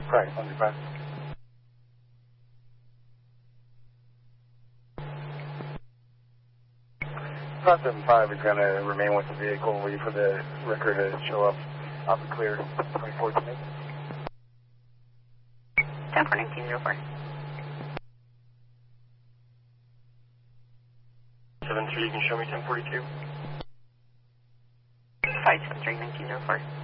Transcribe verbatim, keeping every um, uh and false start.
Right, one five. five seven five is going to remain with the vehicle and wait for the wrecker to show up off the clear. twenty-four to me. ten four nineteen zero four. seven three, you can show me ten forty-two. five seven three nineteen zero four.